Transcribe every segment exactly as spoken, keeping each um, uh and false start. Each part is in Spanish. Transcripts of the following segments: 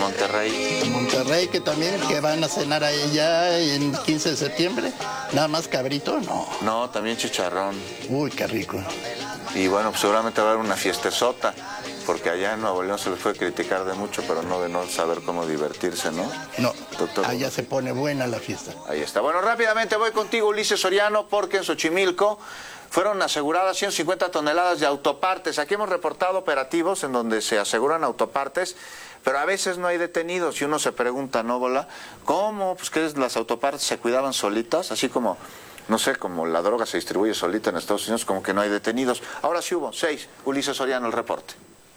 Monterrey. Monterrey, que también que van a cenar a ella en quince de septiembre. Nada más cabrito, no. No, también chicharrón. Uy, qué rico. Y bueno, pues seguramente va a haber una fiestezota, porque allá en Nuevo León se les puede criticar de mucho, pero no de no saber cómo divertirse, ¿no? No, Doctor. allá se pone buena la fiesta. Ahí está. Bueno, rápidamente voy contigo, Ulises Soriano, porque en Xochimilco fueron aseguradas ciento cincuenta toneladas de autopartes. Aquí hemos reportado operativos en donde se aseguran autopartes, pero a veces no hay detenidos y uno se pregunta, ¿no, Bola? ¿Cómo? Pues que las autopartes se cuidaban solitas, así como, no sé, como la droga se distribuye solita en Estados Unidos, como que no hay detenidos. Ahora sí hubo, seis. Ulises Soriano, el reporte.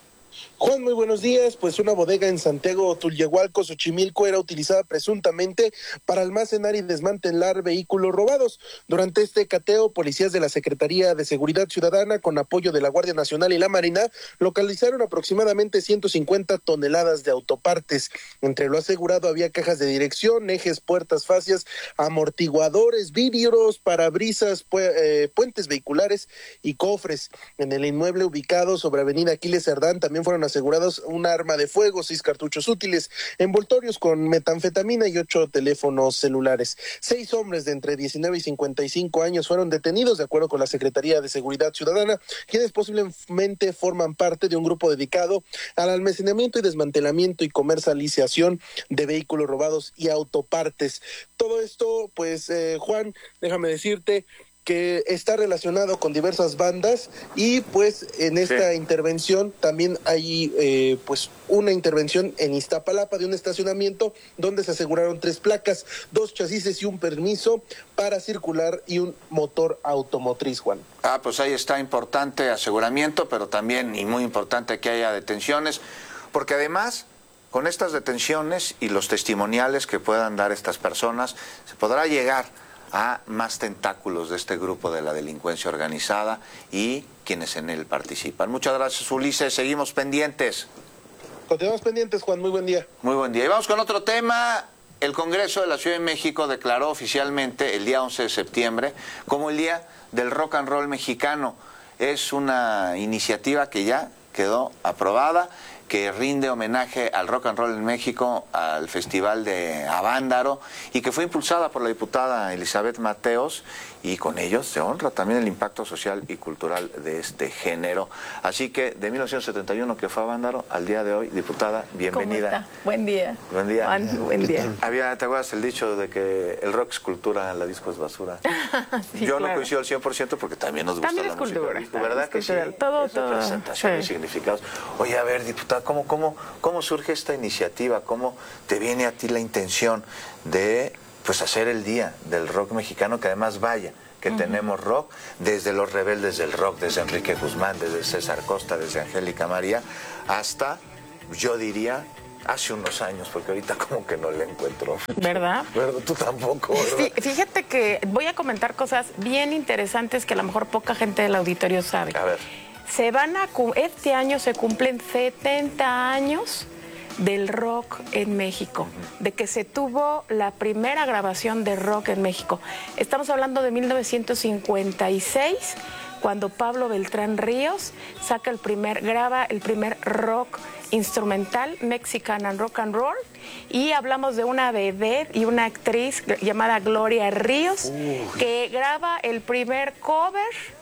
Juan, muy buenos días. Pues una bodega en Santiago Tulyehualco, Xochimilco, era utilizada presuntamente para almacenar y desmantelar vehículos robados. Durante este cateo, policías de la Secretaría de Seguridad Ciudadana, con apoyo de la Guardia Nacional y la Marina, localizaron aproximadamente ciento cincuenta toneladas de autopartes. Entre lo asegurado había cajas de dirección, ejes, puertas, fascias, amortiguadores, vidrios, parabrisas, pu eh, puentes vehiculares y cofres. En el inmueble ubicado sobre Avenida Aquiles Cerdán también fueron asegurados un arma de fuego, seis cartuchos útiles, envoltorios con metanfetamina y ocho teléfonos celulares. Seis hombres de entre diecinueve y cincuenta y cinco años fueron detenidos, de acuerdo con la Secretaría de Seguridad Ciudadana, quienes posiblemente forman parte de un grupo dedicado al almacenamiento y desmantelamiento y comercialización de vehículos robados y autopartes. Todo esto, pues, eh, Juan, déjame decirte que está relacionado con diversas bandas y pues en esta sí. intervención también hay eh, pues una intervención en Iztapalapa de un estacionamiento donde se aseguraron tres placas, dos chasis y un permiso para circular y un motor automotriz, Juan. Ah, pues ahí está, importante aseguramiento, pero también y muy importante que haya detenciones, porque además con estas detenciones y los testimoniales que puedan dar estas personas se podrá llegar a más tentáculos de este grupo de la delincuencia organizada y quienes en él participan. Muchas gracias, Ulises. Seguimos pendientes. Continuamos pendientes, Juan. Muy buen día. Muy buen día. Y vamos con otro tema. El Congreso de la Ciudad de México declaró oficialmente el día once de septiembre como el Día del Rock and Roll Mexicano. Es una iniciativa que ya quedó aprobada, que rinde homenaje al rock and roll en México, al Festival de Avándaro, y que fue impulsada por la diputada Elizabeth Mateos, y con ellos se honra también el impacto social y cultural de este género. Así que de mil novecientos setenta y uno que fue Avándaro al día de hoy, diputada, bienvenida. ¿Cómo está? Buen día. Buen día. Juan, buen día. Había, ¿te acuerdas el dicho de que el rock es cultura, la disco es basura? Sí, Yo claro. no coincido al cien por ciento porque también nos gusta también la es música cultura, disco, ¿verdad que cultural. sí? Todo, es todo. representación Sí. y significados. Oye, a ver, diputada, ¿cómo, cómo, ¿cómo surge esta iniciativa? ¿Cómo te viene a ti la intención de pues hacer el Día del Rock Mexicano, que además vaya, que uh-huh. tenemos rock, desde los rebeldes del rock, desde Enrique Guzmán, desde César Costa, desde Angélica María, hasta, yo diría, hace unos años, porque ahorita como que no le encuentro. ¿Verdad? Pero tú tampoco, ¿verdad? Sí, fíjate que voy a comentar cosas bien interesantes que a lo mejor poca gente del auditorio sabe. A ver. Se van a, este año se cumplen setenta años del rock en México, de que se tuvo la primera grabación de rock en México. Estamos hablando de mil novecientos cincuenta y seis, cuando Pablo Beltrán Ríos saca el primer, graba el primer rock instrumental, Mexican and Rock and Roll, y hablamos de una vedette y una actriz llamada Gloria Ríos, Uy. que graba el primer cover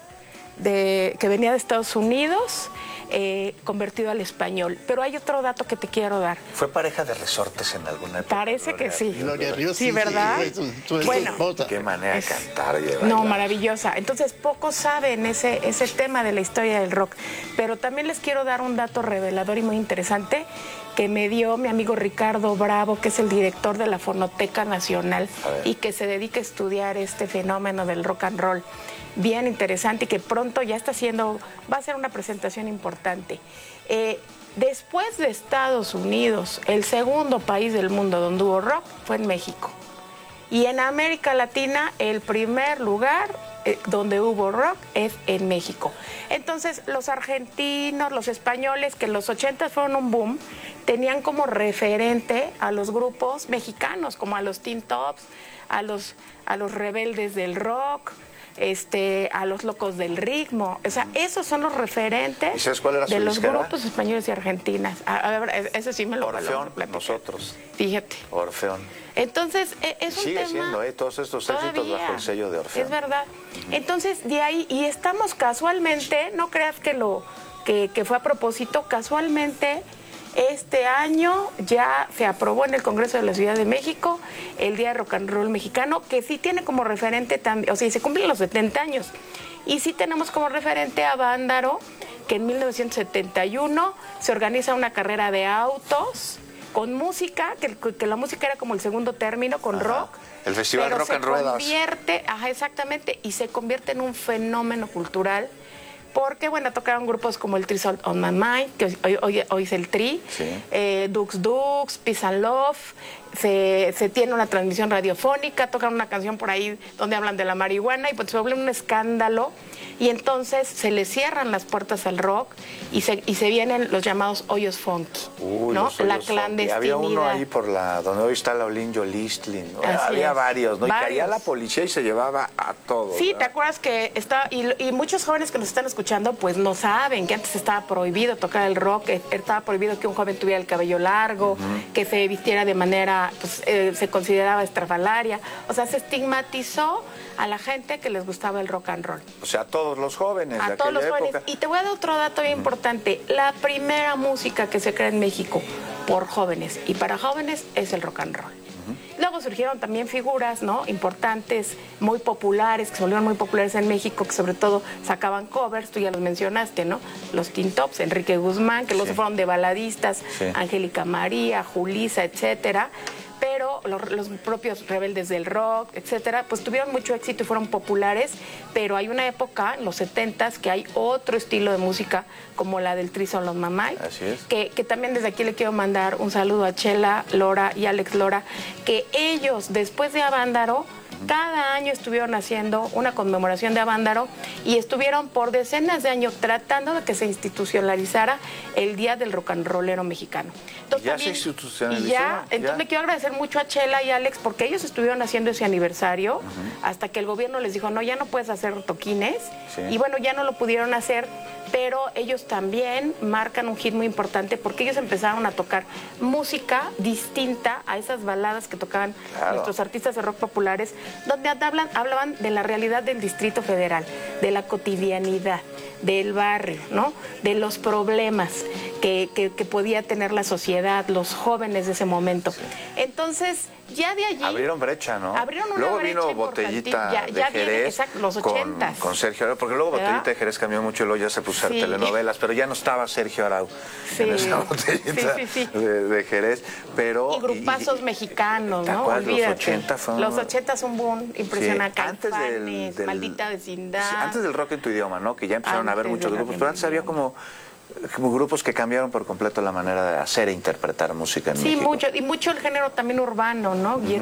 de, que venía de Estados Unidos, Eh, convertido al español. Pero hay otro dato que te quiero dar. ¿Fue pareja de Resortes en alguna época? Parece Gloria, que sí. Gloria Ríos, sí, sí, ¿verdad? Sí, tu, tu, tu bueno, esposa. Qué manera de cantar y de bailar. No, maravillosa. Entonces, pocos saben ese, ese tema de la historia del rock. Pero también les quiero dar un dato revelador y muy interesante que me dio mi amigo Ricardo Bravo, que es el director de la Fonoteca Nacional y que se dedica a estudiar este fenómeno del rock and roll. Bien interesante y que pronto ya está haciendo, va a ser una presentación importante. Eh, después de Estados Unidos, el segundo país del mundo donde hubo rock fue en México. Y en América Latina, el primer lugar eh, donde hubo rock es en México. Entonces, los argentinos, los españoles, que en los ochentas fueron un boom, tenían como referente a los grupos mexicanos, como a los Teen Tops, a los, a los rebeldes del rock, este, a Los Locos del Ritmo. O sea, esos son los referentes ¿Y sabes cuál era su de los disquera? grupos españoles y argentinas. A, a ver, ese sí me lo Orfeón, valoro, nosotros. Fíjate. Orfeón. Entonces, e- es un Sigue tema... siendo, ¿eh? Todos estos éxitos todavía, bajo el sello de Orfeón. Es verdad. Entonces, de ahí, y estamos casualmente, no creas que lo que, que fue a propósito, casualmente, este año ya se aprobó en el Congreso de la Ciudad de México el Día de Rock and Roll Mexicano, que sí tiene como referente también, o sea, se cumplen los setenta años. Y sí tenemos como referente a Vándaro, que en mil novecientos setenta y uno se organiza una carrera de autos con música, que, que la música era como el segundo término, con Ajá. rock. El Festival pero Rock se and Ruedas. convierte, ajá, exactamente, y se convierte en un fenómeno cultural, porque, bueno, tocaron grupos como el Tri Salt on My Mind, que hoy, hoy, hoy es el Tri, Sí. eh, Dux Dux, Peace and Love, se, se tiene una transmisión radiofónica, tocan una canción por ahí donde hablan de la marihuana, y pues se vuelve un escándalo, y entonces se le cierran las puertas al rock, y se, y se vienen los llamados hoyos funky, Uy, ¿no? los hoyos La funky. clandestinidad. Había uno ahí por la donde hoy está la Olinjo Listlin. Así Había es. varios, ¿no? Y Varios. caía la policía y se llevaba a todos. Sí, ¿te ¿verdad? acuerdas que está y, y muchos jóvenes que nos están escuchando pues no saben que antes estaba prohibido tocar el rock, que estaba prohibido que un joven tuviera el cabello largo, uh-huh. que se vistiera de manera, pues eh, se consideraba estrafalaria, o sea, se estigmatizó a la gente que les gustaba el rock and roll. O sea, a todos los jóvenes A de todos los aquella jóvenes. época. Y te voy a dar otro dato bien uh-huh. importante. La primera música que se crea en México por jóvenes y para jóvenes es el rock and roll. Luego surgieron también figuras, ¿no? Importantes, muy populares, que se volvieron muy populares en México, que sobre todo sacaban covers, tú ya los mencionaste, ¿no? Los Teen Tops, Enrique Guzmán, que luego Sí. se fueron de baladistas, Sí. Angélica María, Julisa, etcétera. Pero los, los propios rebeldes del rock, etcétera, pues tuvieron mucho éxito y fueron populares, pero hay una época, en los setentas, que hay otro estilo de música, como la del Tri Salt on My Mind. Así es. Que, que también desde aquí le quiero mandar un saludo a Chela, Lora y Alex Lora, que ellos, después de Avándaro, cada año estuvieron haciendo una conmemoración de Avándaro y estuvieron por decenas de años tratando de que se institucionalizara el Día del Rock and Rollero Mexicano. Entonces, Ya también- se institucionalizó. Y ya, entonces ya. le quiero agradecer mucho a Chela y Alex porque ellos estuvieron haciendo ese aniversario uh-huh. hasta que el gobierno les dijo, no, ya no puedes hacer toquines. Sí. Y bueno, ya no lo pudieron hacer, pero ellos también marcan un hit muy importante porque ellos empezaron a tocar música distinta a esas baladas que tocaban Claro. nuestros artistas de rock populares, donde hablan, hablaban de la realidad del Distrito Federal, de la cotidianidad, del barrio, ¿no? De los problemas que, que, que podía tener la sociedad, los jóvenes de ese momento. Entonces, ya de allí... Abrieron brecha, ¿no? Abrieron una luego brecha vino Botellita importantísima. Ya- de ya viene, Jerez exacto, los con, ochentas. con Sergio Arau, porque luego ¿verdad? Botellita de Jerez cambió mucho y luego ya se puso a hacer Sí. telenovelas, pero ya no estaba Sergio Arau Sí. en esa Botellita Sí, sí, sí. De, de Jerez. Pero, Y grupazos y- mexicanos, ¿te ¿no? acuerdas? Los Olvídate. ochenta fue un- Los ochenta son un boom impresionante. Sí, antes del, Caifanes, del- Maldita Vecindad. sí, antes del rock en tu idioma, ¿no? Que ya empezaron a haber Antes muchos del grupos, rock pero en antes tu había idioma. como, como grupos que cambiaron por completo la manera de hacer e interpretar música en Sí, México. mucho. Y mucho el género también urbano, ¿no?